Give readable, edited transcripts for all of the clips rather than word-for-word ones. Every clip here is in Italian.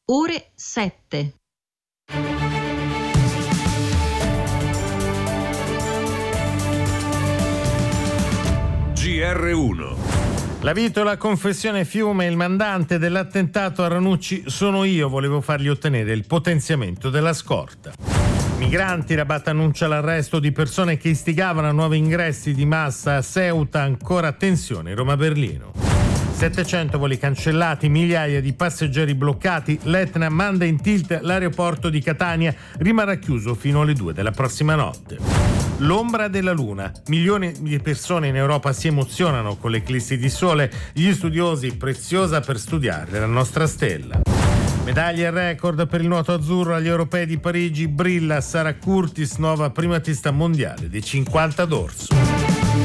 Ore 7. GR1. La Vitola, confessione Fiume, il mandante dell'attentato a Ranucci sono io, volevo fargli ottenere il potenziamento della scorta. Migranti, Rabat annuncia l'arresto di persone che istigavano a nuovi ingressi di massa a Ceuta, ancora tensione Roma-Berlino. 700 voli cancellati, migliaia di passeggeri bloccati, l'Etna manda in tilt l'aeroporto di Catania, rimarrà chiuso fino alle 2 della prossima notte. L'ombra della luna, milioni di persone in Europa si emozionano con l'eclissi di sole, gli studiosi preziosa per studiare la nostra stella. Medaglie record per il nuoto azzurro agli europei di Parigi, brilla Sara Curtis, nuova primatista mondiale di 50 d'orso.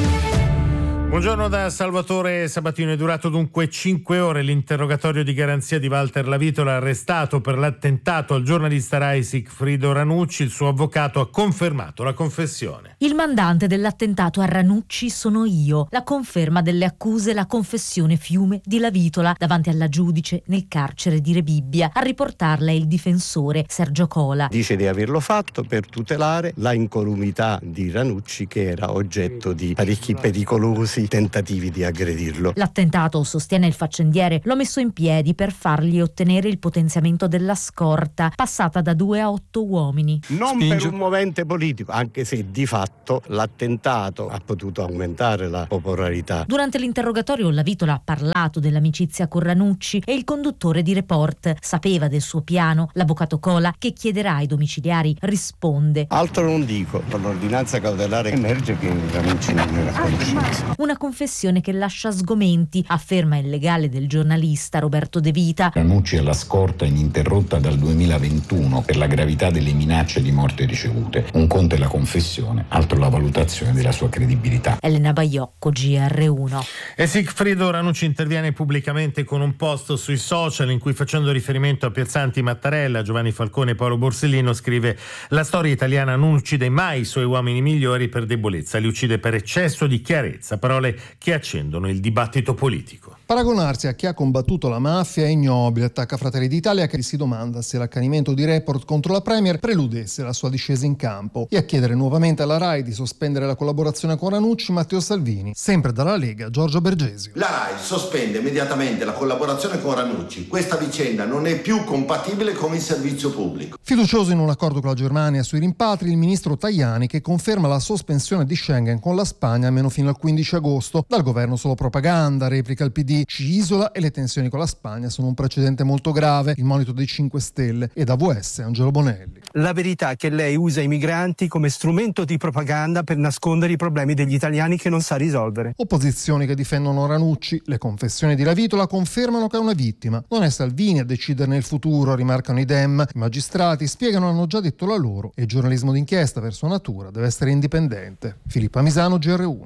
Buongiorno da Salvatore Sabatino. È durato dunque 5 ore l'interrogatorio di garanzia di Walter La Vitola, arrestato per l'attentato al giornalista Rai Sigfrido Ranucci. Il suo avvocato ha confermato la confessione. Il mandante dell'attentato a Ranucci sono io. La conferma delle accuse, la confessione Fiume di La Vitola davanti alla giudice nel carcere di Rebibbia. A riportarla è il difensore Sergio Cola. Dice di averlo fatto per tutelare la incolumità di Ranucci, che era oggetto di parecchi pericolosi tentativi di aggredirlo. L'attentato, sostiene il faccendiere, l'ho messo in piedi per fargli ottenere il potenziamento della scorta, passata da 2 a 8 uomini. Non per un movente politico, anche se di fatto l'attentato ha potuto aumentare la popolarità. Durante l'interrogatorio La Vitola ha parlato dell'amicizia con Ranucci e il conduttore di Report sapeva del suo piano. L'avvocato Cola, che chiederà ai domiciliari, risponde: altro non dico, con l'ordinanza cautelare emerge che Ranucci non era a conoscenza. Una confessione che lascia sgomenti, afferma il legale del giornalista Roberto De Vita. Ranucci alla scorta ininterrotta dal 2021 per la gravità delle minacce di morte ricevute. Un conto è la confessione, altro la valutazione della sua credibilità. Elena Baiocco, GR1. E Sigfrido Ranucci interviene pubblicamente con un post sui social in cui, facendo riferimento a Pierzanti Mattarella, Giovanni Falcone e Paolo Borsellino, scrive: la storia italiana non uccide mai i suoi uomini migliori per debolezza, li uccide per eccesso di chiarezza. Parole che accendono il dibattito politico. Paragonarsi a chi ha combattuto la mafia è ignobile, attacca Fratelli d'Italia, che si domanda se l'accanimento di Report contro la Premier preludesse la sua discesa in campo, e a chiedere nuovamente alla Rai di sospendere la collaborazione con Ranucci Matteo Salvini, sempre dalla Lega Giorgio Bergesio. La Rai sospende immediatamente la collaborazione con Ranucci. Questa vicenda non è più compatibile con il servizio pubblico. Fiducioso in un accordo con la Germania sui rimpatri, il ministro Tajani, che conferma la sospensione di Schengen con la Spagna almeno fino al 15 agosto. Dal governo solo propaganda, replica il PD, ci isola e le tensioni con la Spagna sono un precedente molto grave, il monito dei 5 Stelle, e da VS Angelo Bonelli. La verità è che lei usa i migranti come strumento di propaganda per nascondere i problemi degli italiani che non sa risolvere. Opposizioni che difendono Ranucci, le confessioni di La Vitola confermano che è una vittima. Non è Salvini a deciderne il futuro, rimarcano i Dem, i magistrati spiegano, hanno già detto la loro, e il giornalismo d'inchiesta per sua natura deve essere indipendente. Filippa Misano, GR1.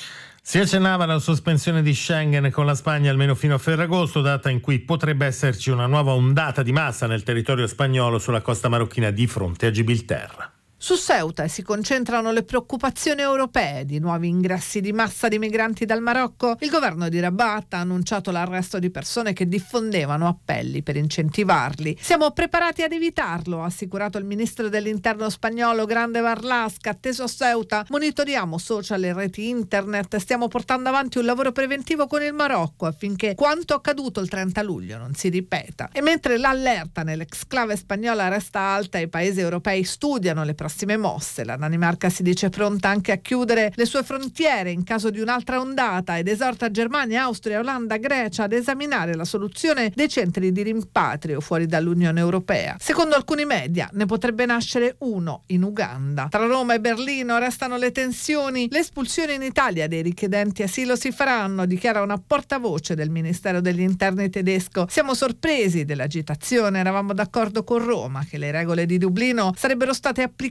Si accennava alla sospensione di Schengen con la Spagna almeno fino a Ferragosto, data in cui potrebbe esserci una nuova ondata di massa nel territorio spagnolo sulla costa marocchina di fronte a Gibilterra. Su Ceuta si concentrano le preoccupazioni europee di nuovi ingressi di massa di migranti dal Marocco. Il governo di Rabat ha annunciato l'arresto di persone che diffondevano appelli per incentivarli. Siamo preparati ad evitarlo, ha assicurato il ministro dell'interno spagnolo Grande Marlaska. Atteso a Ceuta, monitoriamo social e reti internet, stiamo portando avanti un lavoro preventivo con il Marocco affinché quanto accaduto il 30 luglio non si ripeta. E mentre l'allerta nell'exclave spagnola resta alta e i paesi europei studiano le prossime mosse, la Danimarca si dice pronta anche a chiudere le sue frontiere in caso di un'altra ondata ed esorta Germania, Austria, Olanda, Grecia ad esaminare la soluzione dei centri di rimpatrio fuori dall'Unione Europea. Secondo alcuni media ne potrebbe nascere uno in Uganda. Tra Roma e Berlino restano le tensioni. Le espulsioni in Italia dei richiedenti asilo si faranno, dichiara una portavoce del Ministero degli Interni tedesco. Siamo sorpresi dell'agitazione, eravamo d'accordo con Roma che le regole di Dublino sarebbero state applicate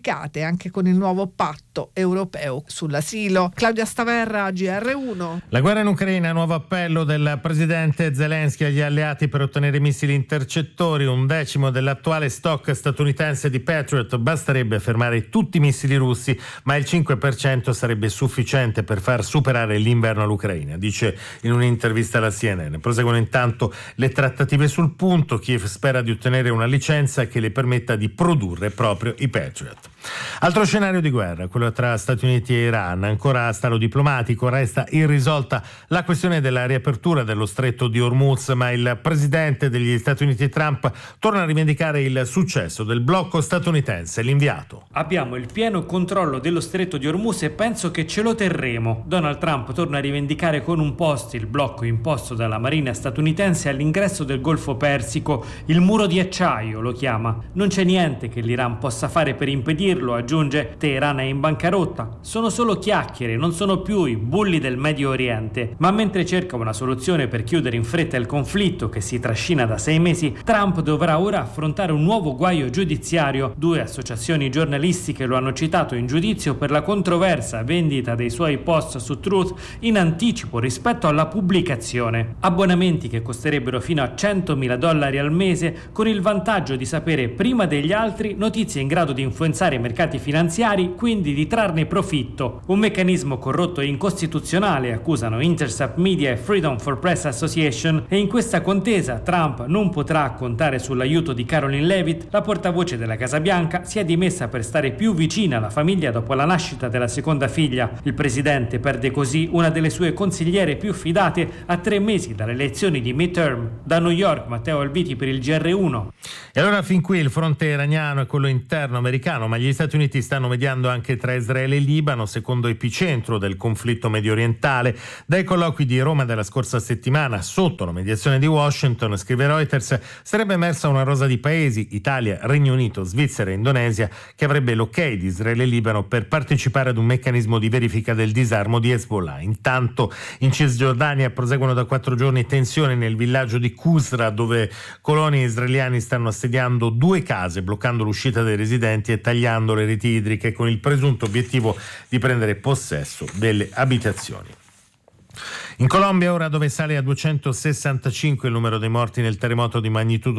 applicate anche con il nuovo patto europeo sull'asilo. Claudia Staverra, GR1. La guerra in Ucraina, nuovo appello del presidente Zelensky agli alleati per ottenere missili intercettori, 1/10 dell'attuale stock statunitense di Patriot. Basterebbe fermare tutti i missili russi, ma il 5% sarebbe sufficiente per far superare l'inverno all'Ucraina, dice in un'intervista alla CNN. Proseguono intanto le trattative sul punto. Kiev spera di ottenere una licenza che le permetta di produrre proprio i Patriot. Altro scenario di guerra, quello tra Stati Uniti e Iran. Ancora a stallo diplomatico, resta irrisolta la questione della riapertura dello stretto di Hormuz, ma il presidente degli Stati Uniti Trump torna a rivendicare il successo del blocco statunitense. L'inviato: abbiamo il pieno controllo dello stretto di Hormuz e penso che ce lo terremo. Donald Trump torna a rivendicare con un post il blocco imposto dalla marina statunitense all'ingresso del Golfo Persico, il muro di acciaio lo chiama. Non c'è niente che l'Iran possa fare per impedirlo, aggiunge. Teheran è in bancarotta, sono solo chiacchiere, non sono più i bulli del Medio Oriente. Ma mentre cerca una soluzione per chiudere in fretta il conflitto che si trascina da 6 mesi, Trump dovrà ora affrontare un nuovo guaio giudiziario. 2 associazioni giornalistiche lo hanno citato in giudizio per la controversa vendita dei suoi post su Truth in anticipo rispetto alla pubblicazione. Abbonamenti che costerebbero fino a $100.000 al mese, con il vantaggio di sapere prima degli altri notizie in grado di influenzare i mercati finanziari, quindi di trarne profitto. Un meccanismo corrotto e incostituzionale, accusano Intercept Media e Freedom for Press Association, e in questa contesa Trump non potrà contare sull'aiuto di Caroline Leavitt. La portavoce della Casa Bianca si è dimessa per stare più vicina alla famiglia dopo la nascita della seconda figlia. Il presidente perde così una delle sue consigliere più fidate a 3 mesi dalle elezioni di midterm. Da New York, Matteo Albiti per il GR1. E allora fin qui il fronte iraniano e quello interno americano, ma gli Stati Uniti stanno mediando anche tra Israele e Libano, secondo epicentro del conflitto mediorientale. Dai colloqui di Roma della scorsa settimana, sotto la mediazione di Washington, scrive Reuters, sarebbe emersa una rosa di paesi, Italia, Regno Unito, Svizzera e Indonesia, che avrebbe l'ok di Israele e Libano per partecipare ad un meccanismo di verifica del disarmo di Hezbollah. Intanto in Cisgiordania proseguono da 4 giorni tensioni nel villaggio di Qusra, dove coloni israeliani stanno assediando 2 case, bloccando l'uscita dei residenti e tagliando le reti idriche, con il presunto obiettivo di prendere possesso delle abitazioni. In Colombia ora, dove sale a 265 il numero dei morti nel terremoto di magnitudo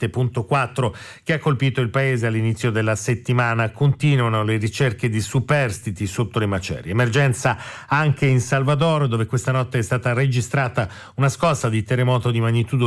7.4 che ha colpito il paese all'inizio della settimana, continuano le ricerche di superstiti sotto le macerie. Emergenza anche in Salvador, dove questa notte è stata registrata una scossa di terremoto di magnitudo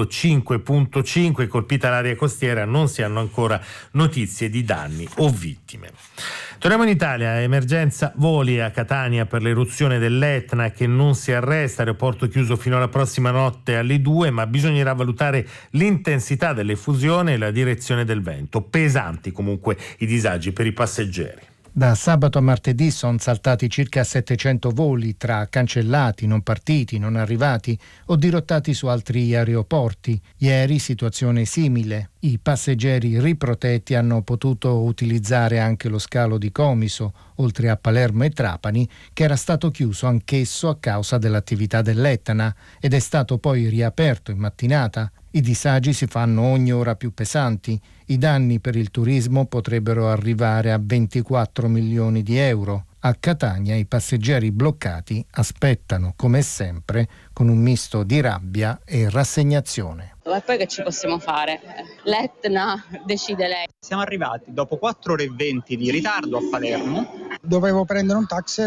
5.5, colpita l'area costiera. Non si hanno ancora notizie di danni o vittime. Torniamo in Italia, emergenza voli a Catania per l'eruzione dell'Etna che non si arresta, aeroporto chiuso fino alla prossima notte alle 2, ma bisognerà valutare l'intensità dell'effusione e la direzione del vento. Pesanti comunque i disagi per i passeggeri. Da sabato a martedì sono saltati circa 700 voli tra cancellati, non partiti, non arrivati o dirottati su altri aeroporti. Ieri situazione simile. I passeggeri riprotetti hanno potuto utilizzare anche lo scalo di Comiso, oltre a Palermo e Trapani, che era stato chiuso anch'esso a causa dell'attività dell'Etna ed è stato poi riaperto in mattinata. I disagi si fanno ogni ora più pesanti. I danni per il turismo potrebbero arrivare a 24 milioni di euro. A Catania i passeggeri bloccati aspettano, come sempre, con un misto di rabbia e rassegnazione. E poi che ci possiamo fare? L'Etna decide lei. Siamo arrivati dopo 4 ore e 20 di ritardo a Palermo. Dovevo prendere un taxi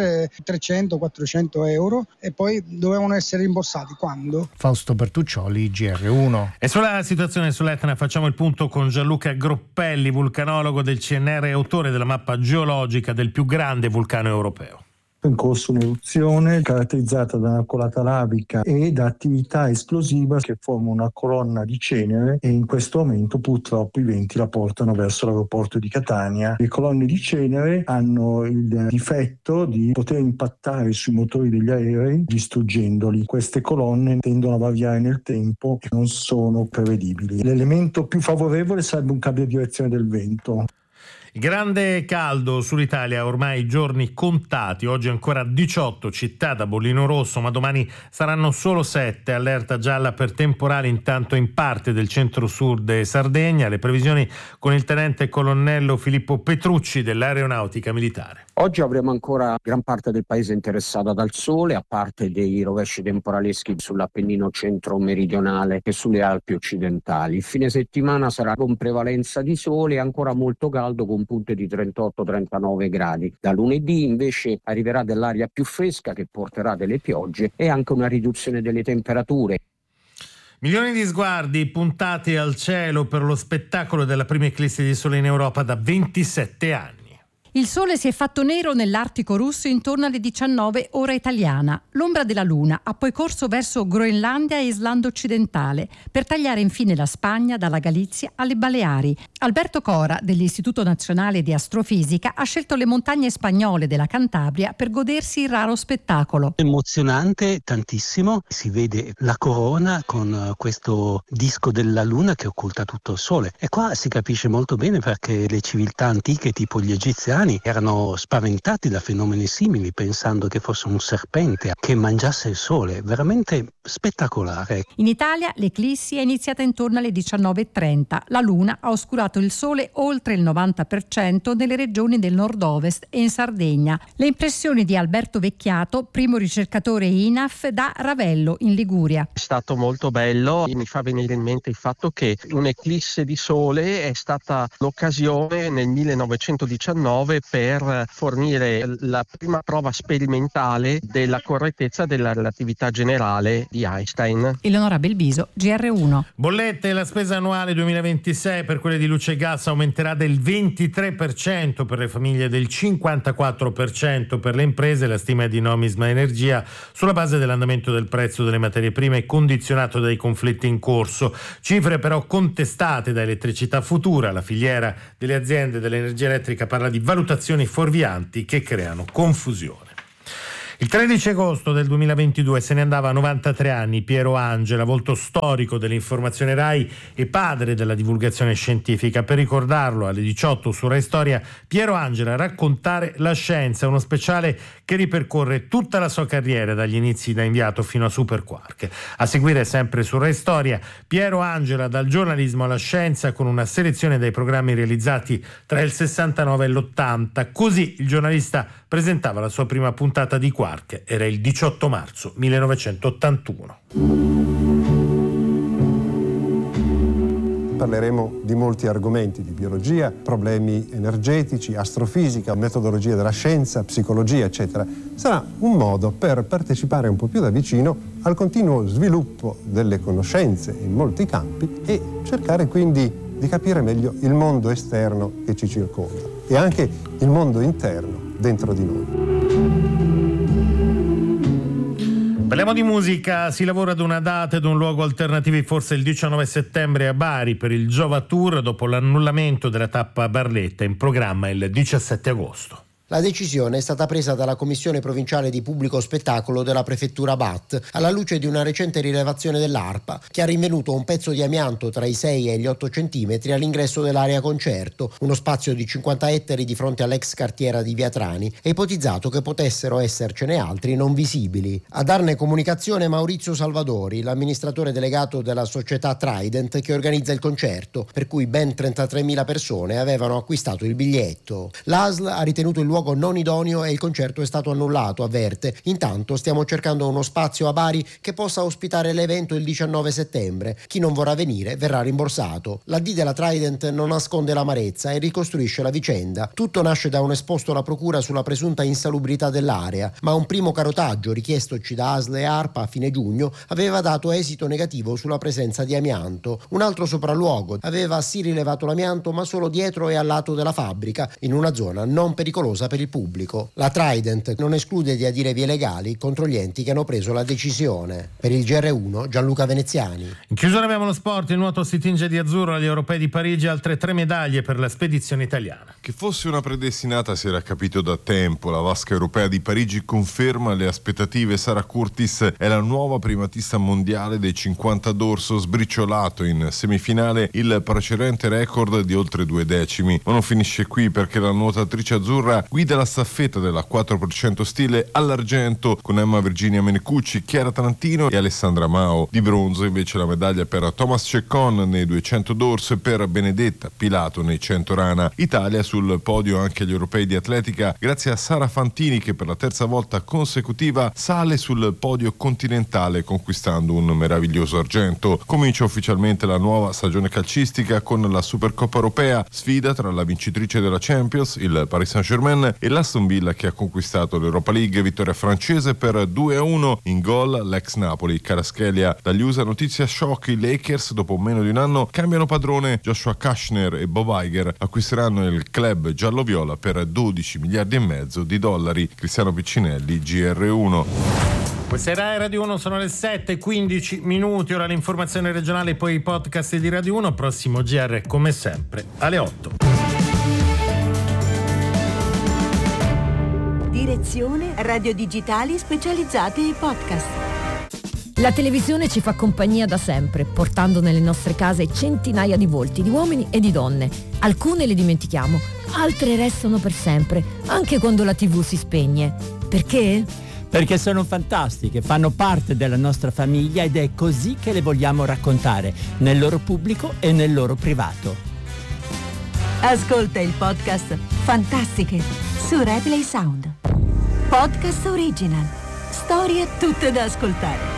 300-400 euro e poi dovevano essere rimborsati. Quando? Fausto Bertuccioli, GR1. E sulla situazione sull'Etna facciamo il punto con Gianluca Groppelli, vulcanologo del CNR e autore della mappa geologica del più grande vulcano europeo. In corso un'eruzione caratterizzata da una colata lavica e da attività esplosiva che forma una colonna di cenere, e in questo momento purtroppo i venti la portano verso l'aeroporto di Catania. Le colonne di cenere hanno il difetto di poter impattare sui motori degli aerei distruggendoli. Queste colonne tendono a variare nel tempo e non sono prevedibili. L'elemento più favorevole sarebbe un cambio di direzione del vento. Grande caldo sull'Italia, ormai giorni contati, oggi ancora 18 città da bollino rosso, ma domani saranno solo 7, allerta gialla per temporali intanto in parte del centro-sud e Sardegna. Le previsioni con il tenente colonnello Filippo Petrucci dell'Aeronautica Militare. Oggi avremo ancora gran parte del paese interessata dal sole, a parte dei rovesci temporaleschi sull'Appennino centro-meridionale e sulle Alpi occidentali. Il fine settimana sarà con prevalenza di sole e ancora molto caldo con punte di 38-39 gradi. Da lunedì invece arriverà dell'aria più fresca che porterà delle piogge e anche una riduzione delle temperature. Milioni di sguardi puntati al cielo per lo spettacolo della prima eclissi di sole in Europa da 27 anni. Il sole si è fatto nero nell'Artico russo intorno alle 19 ora italiana. L'ombra della luna ha poi corso verso Groenlandia e Islanda occidentale per tagliare infine la Spagna dalla Galizia alle Baleari. Alberto Cora dell'Istituto Nazionale di Astrofisica ha scelto le montagne spagnole della Cantabria per godersi il raro spettacolo. Emozionante, tantissimo. Si vede la corona con questo disco della luna che occulta tutto il sole. E qua si capisce molto bene perché le civiltà antiche tipo gli egiziani erano spaventati da fenomeni simili, pensando che fosse un serpente che mangiasse il sole. Veramente spettacolare. In Italia l'eclissi è iniziata intorno alle 19:30. La luna ha oscurato il sole oltre il 90% nelle regioni del nord-ovest e in Sardegna. Le impressioni di Alberto Vecchiato, primo ricercatore INAF da Ravello in Liguria. È stato molto bello, mi fa venire in mente il fatto che un'eclisse di sole è stata l'occasione nel 1919 per fornire la prima prova sperimentale della correttezza della relatività generale di Einstein. Eleonora Belbiso, GR1. Bollette: la spesa annuale 2026 per quelle di luce e gas aumenterà del 23% per le famiglie, del 54% per le imprese. La stima è di Nomisma Energia sulla base dell'andamento del prezzo delle materie prime condizionato dai conflitti in corso. Cifre però contestate da Elettricità Futura. La filiera delle aziende dell'energia elettrica parla di valutazioni fuorvianti che creano confusione. Il 13 agosto del 2022 se ne andava a 93 anni Piero Angela, volto storico dell'informazione Rai e padre della divulgazione scientifica. Per ricordarlo alle 18 su Rai Storia, Piero Angela, raccontare la scienza, uno speciale che ripercorre tutta la sua carriera dagli inizi da inviato fino a Super Quark. A seguire sempre su Rai Storia, Piero Angela dal giornalismo alla scienza, con una selezione dei programmi realizzati tra il 69 e l'80. Così il giornalista presentava la sua prima puntata di Quark. Era il 18 marzo 1981. Parleremo di molti argomenti, di biologia, problemi energetici, astrofisica, metodologia della scienza, psicologia, eccetera. Sarà un modo per partecipare un po' più da vicino al continuo sviluppo delle conoscenze in molti campi e cercare quindi di capire meglio il mondo esterno che ci circonda e anche il mondo interno dentro di noi. Parliamo di musica, si lavora ad una data ed un luogo alternativi, forse il 19 settembre a Bari per il Giova Tour dopo l'annullamento della tappa Barletta, in programma il 17 agosto. La decisione è stata presa dalla Commissione Provinciale di Pubblico Spettacolo della Prefettura Bat, alla luce di una recente rilevazione dell'ARPA, che ha rinvenuto un pezzo di amianto tra i 6 e gli 8 centimetri all'ingresso dell'area concerto, uno spazio di 50 ettari di fronte all'ex cartiera di Via Trani, e ipotizzato che potessero essercene altri non visibili. A darne comunicazione Maurizio Salvadori, l'amministratore delegato della società Trident che organizza il concerto, per cui ben 33.000 persone avevano acquistato il biglietto. L'ASL ha ritenuto il luogo non idoneo e il concerto è stato annullato, avverte. Intanto stiamo cercando uno spazio a Bari che possa ospitare l'evento il 19 settembre. Chi non vorrà venire verrà rimborsato. La D della Trident non nasconde l'amarezza e ricostruisce la vicenda. Tutto nasce da un esposto alla procura sulla presunta insalubrità dell'area, ma un primo carotaggio richiestoci da ASL e ARPA a fine giugno aveva dato esito negativo sulla presenza di amianto. Un altro sopralluogo aveva sì rilevato l'amianto, ma solo dietro e al lato della fabbrica, in una zona non pericolosa per il pubblico. La Trident non esclude di adire vie legali contro gli enti che hanno preso la decisione. Per il GR1 Gianluca Veneziani. In chiusura abbiamo lo sport, il nuoto si tinge di azzurro agli europei di Parigi, altre 3 medaglie per la spedizione italiana. Che fosse una predestinata si era capito da tempo, la vasca europea di Parigi conferma le aspettative. Sara Curtis è la nuova primatista mondiale dei 50 d'orso, sbriciolato in semifinale il precedente record di oltre 2 decimi. Ma non finisce qui, perché la nuotatrice azzurra guida la staffetta della 4% stile all'argento con Emma Virginia Menicucci, Chiara Trantino e Alessandra Mao. Di bronzo invece la medaglia per Thomas Ceccon nei 200 d'orso e per Benedetta Pilato nei 100 rana. Italia sul podio anche agli europei di atletica grazie a Sara Fantini, che per la terza volta consecutiva sale sul podio continentale conquistando un meraviglioso argento. Comincia ufficialmente la nuova stagione calcistica con la Supercoppa europea, sfida tra la vincitrice della Champions, il Paris Saint-Germain, e l'Aston Villa, che ha conquistato l'Europa League. Vittoria francese per 2-1, in gol l'ex Napoli Kvaratskhelia. Dagli USA notizia shock: i Lakers dopo meno di un anno cambiano padrone. Joshua Kushner e Bob Iger acquisteranno il club giallo-viola per 12 miliardi e mezzo di dollari. Cristiano Piccinelli, GR1. Questa era Radio 1, sono le 7:15, ora l'informazione regionale, poi i podcast di Radio 1, prossimo GR come sempre alle 8. Direzione Radio Digitali specializzate ai podcast. La televisione ci fa compagnia da sempre, portando nelle nostre case centinaia di volti, di uomini e di donne. Alcune le dimentichiamo, altre restano per sempre, anche quando la TV si spegne. Perché? Perché sono fantastiche, fanno parte della nostra famiglia ed è così che le vogliamo raccontare, nel loro pubblico e nel loro privato. Ascolta il podcast Fantastiche su Replay Sound. Podcast original. Storie tutte da ascoltare.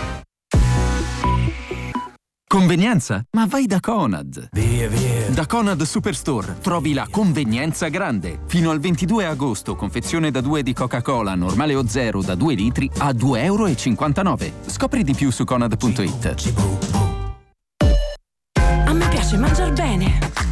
Convenienza? Ma vai da Conad. Via. Da Conad Superstore trovi la convenienza grande. Fino al 22 agosto, confezione da 2 di Coca-Cola, normale o zero, da 2 litri a €2,59. Scopri di più su conad.it. A me piace mangiar bene.